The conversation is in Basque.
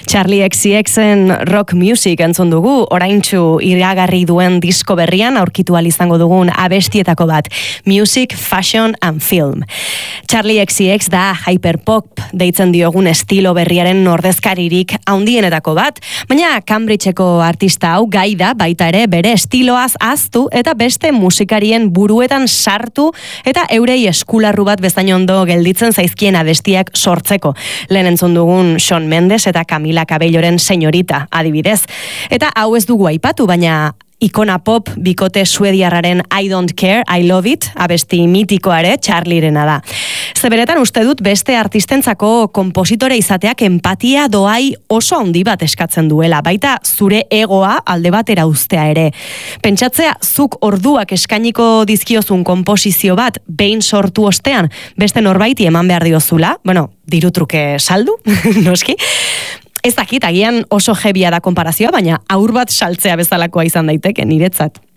Charlie XCXen Rock Music entzun dugu, oraintsu iragarri duen disko berrian aurkitu ahal izango dugun abestietako bat, Music, Fashion and Film. Charlie XCX da hyperpop deitzen diogun estilo berriaren ordezkaririk handienetako bat, baina Cambridgeko artista hau gai da baita ere bere estiloaz ahaztu eta beste musikarien buruetan sartu eta eurei eskularru bat bezain ondo gelditzen zaizkien abestiak sortzeko. Lehen entzun dugun Shawn Mendes eta Camila Cabelloren Señorita, adibidez. Eta hau ez dugu aipatu, baina ikona pop bikote suediarraren I Don't Care, I Love It, abesti mitikoare Charlierena da. Zeberetan uste dut beste artistentzako konpositore izateak empatia doai oso handi bat eskatzen duela, baita zure egoa alde batera uztea ere. Pentsatzea, zuk orduak eskainiko dizkiozun konposizio bat behin sortu ostean, beste norbaiti eman behar diozula, bueno, dirutruke saldu, noski. Ez dakit, agian oso jebia da konparazioa, baina aur bat saltzea bezalakoa izan daiteke niretzat.